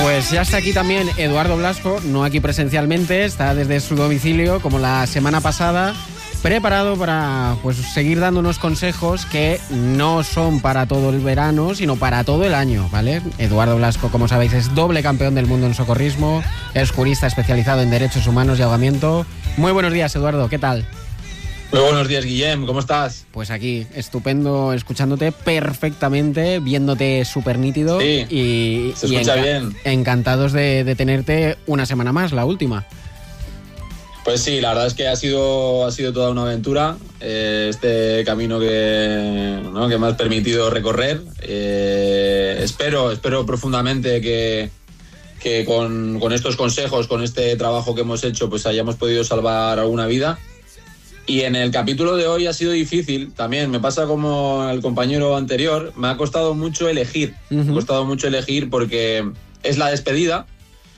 Pues ya está aquí también Eduardo Blasco, no aquí presencialmente, está desde su domicilio como la semana pasada, preparado para pues seguir dando unos consejos que no son para todo el verano, sino para todo el año, ¿vale? Eduardo Blasco, como sabéis, es doble campeón del mundo en socorrismo, es jurista especializado en derechos humanos y ahogamiento. Muy buenos días, Eduardo, ¿qué tal? Muy buenos días, Guillem, ¿cómo estás? Pues aquí, estupendo, escuchándote perfectamente, viéndote súper nítido. Sí, y se escucha bien. Encantados de tenerte una semana más, la última. Pues sí, la verdad es que ha sido toda una aventura este camino que me has permitido recorrer. Espero profundamente que con estos consejos, con este trabajo que hemos hecho, pues hayamos podido salvar alguna vida. Y en el capítulo de hoy ha sido difícil, también me pasa como el compañero anterior, me ha costado mucho elegir, Me ha costado mucho elegir porque es la despedida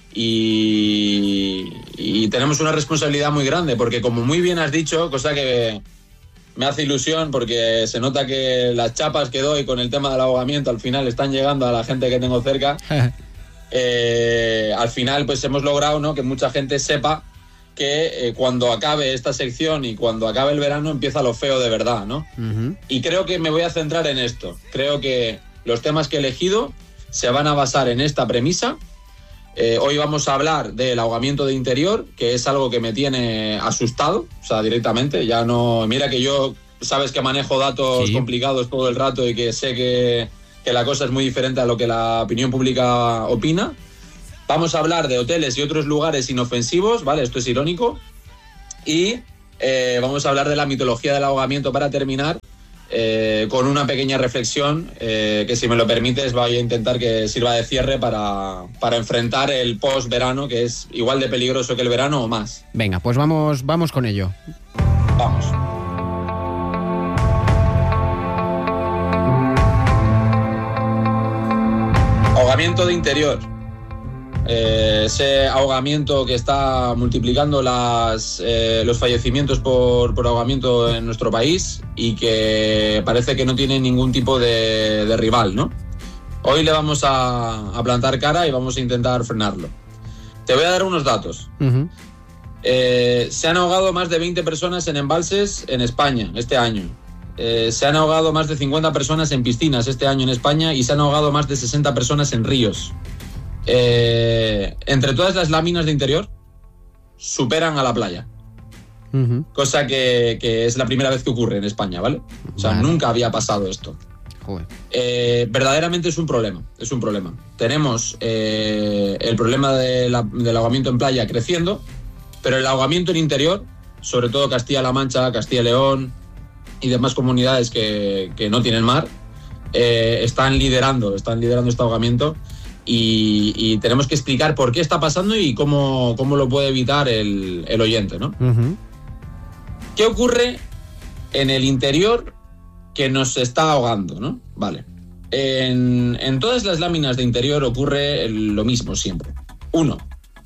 y tenemos una responsabilidad muy grande, porque como muy bien has dicho, cosa que me hace ilusión porque se nota que las chapas que doy con el tema del ahogamiento al final están llegando a la gente que tengo cerca. Al final pues hemos logrado, ¿no?, que mucha gente sepa que cuando acabe esta sección y cuando acabe el verano empieza lo feo de verdad, ¿no? Y creo que me voy a centrar en esto. Creo que los temas que he elegido se van a basar en esta premisa. Hoy vamos a hablar del ahogamiento de interior, que es algo que me tiene asustado, o sea, directamente. Ya no... Mira que yo, sabes que manejo datos complicados todo el rato y que sé que la cosa es muy diferente a lo que la opinión pública opina. Vamos a hablar de hoteles y otros lugares inofensivos, ¿vale? Esto es irónico. Y vamos a hablar de la mitología del ahogamiento para terminar, con una pequeña reflexión que, si me lo permites, voy a intentar que sirva de cierre para enfrentar el post-verano, que es igual de peligroso que el verano o más. Venga, pues vamos con ello. Vamos. Ahogamiento de interior. Ese ahogamiento que está multiplicando los fallecimientos por ahogamiento en nuestro país y que parece que no tiene ningún tipo de rival, ¿no? Hoy le vamos a plantar cara y vamos a intentar frenarlo. Te voy a dar unos datos. Se han ahogado más de 20 personas en embalses en España este año. Se han ahogado más de 50 personas en piscinas este año en España y se han ahogado más de 60 personas en ríos. Entre todas las láminas de interior superan a la playa. Cosa que es la primera vez que ocurre en España, ¿vale? O sea, nunca había pasado esto. Verdaderamente es un problema. Tenemos el problema del ahogamiento en playa creciendo, pero el ahogamiento en interior, sobre todo Castilla-La Mancha, Castilla y León y demás comunidades que no tienen mar, están liderando este ahogamiento. Y tenemos que explicar por qué está pasando y cómo lo puede evitar el oyente, ¿no? ¿Qué ocurre en el interior que nos está ahogando, ¿no? Vale. En todas las láminas de interior ocurre lo mismo siempre. 1.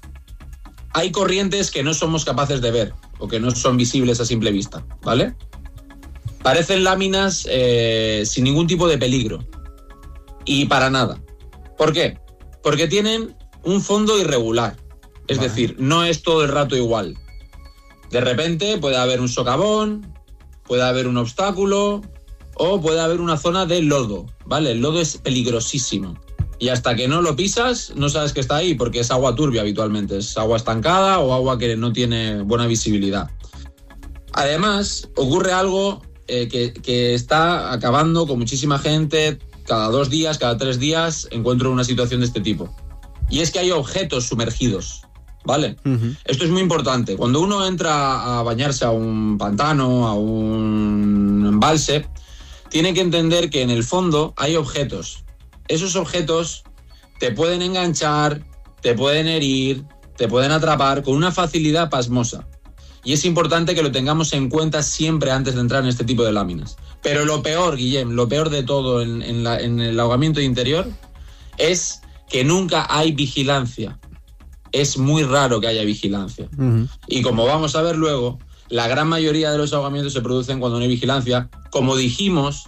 Hay corrientes que no somos capaces de ver o que no son visibles a simple vista, ¿vale? Parecen láminas sin ningún tipo de peligro. Y para nada. ¿Por qué? Porque tienen un fondo irregular. Es decir, no es todo el rato igual. De repente puede haber un socavón, puede haber un obstáculo o puede haber una zona de lodo, ¿vale? El lodo es peligrosísimo. Y hasta que no lo pisas, no sabes que está ahí, porque es agua turbia habitualmente. Es agua estancada o agua que no tiene buena visibilidad. Además, ocurre algo que está acabando con muchísima gente. Cada 2 días, cada 3 días encuentro una situación de este tipo. Y es que hay objetos sumergidos, ¿vale? Esto es muy importante. Cuando uno entra a bañarse a un pantano, a un embalse, tiene que entender que en el fondo hay objetos. Esos objetos te pueden enganchar, te pueden herir, te pueden atrapar con una facilidad pasmosa. Y es importante que lo tengamos en cuenta siempre antes de entrar en este tipo de láminas. Pero lo peor, Guillem, lo peor de todo en el ahogamiento de interior es que nunca hay vigilancia. Es muy raro que haya vigilancia. Y como vamos a ver luego, la gran mayoría de los ahogamientos se producen cuando no hay vigilancia. Como dijimos,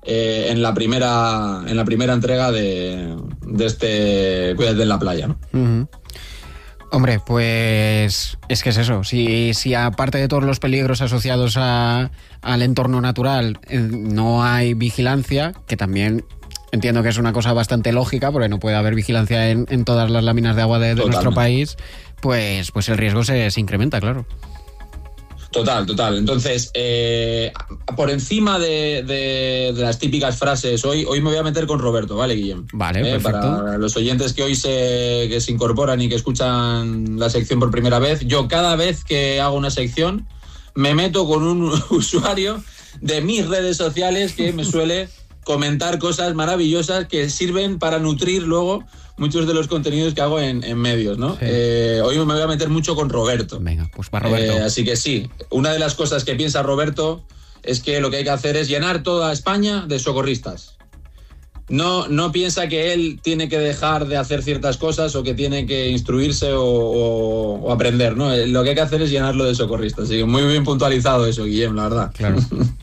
en la primera entrega de este Cuídate en la playa, ¿no? Uh-huh. Hombre, pues es que es eso. Si aparte de todos los peligros asociados al entorno natural no hay vigilancia, que también entiendo que es una cosa bastante lógica, porque no puede haber vigilancia en todas las láminas de agua de nuestro país, pues el riesgo se incrementa, claro. Total. Entonces, por encima de las típicas frases, hoy me voy a meter con Roberto, ¿vale, Guillem? Vale, perfecto. Para los oyentes que hoy que se incorporan y que escuchan la sección por primera vez, yo cada vez que hago una sección me meto con un usuario de mis redes sociales que me suele comentar cosas maravillosas que sirven para nutrir luego muchos de los contenidos que hago en medios, ¿no? Sí. Hoy me voy a meter mucho con Roberto. Venga, pues para Roberto. Así que sí, una de las cosas que piensa Roberto es que lo que hay que hacer es llenar toda España de socorristas. No piensa que él tiene que dejar de hacer ciertas cosas o que tiene que instruirse o aprender, ¿no? Lo que hay que hacer es llenarlo de socorristas. Así que muy bien puntualizado eso, Guillem, la verdad. Claro.